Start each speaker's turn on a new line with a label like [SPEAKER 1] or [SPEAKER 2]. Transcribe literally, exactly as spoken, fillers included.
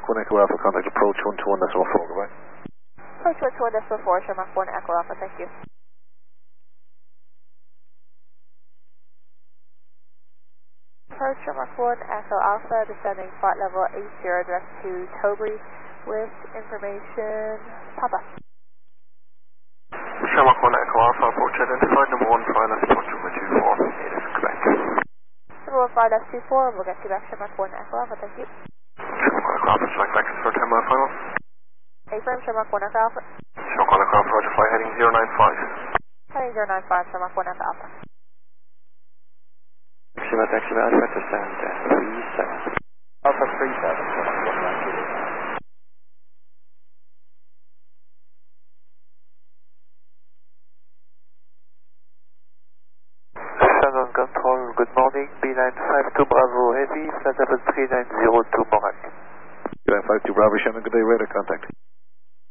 [SPEAKER 1] Shamrock one Echo Alpha, contact approach one two one decimal four, goodbye.
[SPEAKER 2] Approach one two one decimal four, Shamrock one Echo Alpha, thank you. Approach Shamrock one Echo Alpha, descending flight level eight zero direct to Tobury with information, Papa.
[SPEAKER 3] Shamrock one Echo Alpha, approach identified, number one file, approach number two four, it is Quebec.
[SPEAKER 2] Number one file, that's two four, we'll get you back, Shamrock one Echo Alpha, thank you.
[SPEAKER 3] Shamrock one Echo Alpha, strike back for ten mile final.
[SPEAKER 2] A-frame, Shamrock one Echo Alpha.
[SPEAKER 3] Shamrock one Echo Alpha, roger, fly heading zero nine five.
[SPEAKER 2] Heading zero nine five, Shamrock one Echo Alpha.
[SPEAKER 4] Shima taxi Alpha, descend three seven.
[SPEAKER 5] Alpha three seven, Shamrock one Echo Alpha.
[SPEAKER 4] Shannon Control, good morning, B nine five two Bravo Heavy, flight level three nine zero two Morak.
[SPEAKER 1] B nine five two Bravo, Shannon, good day, radar contact.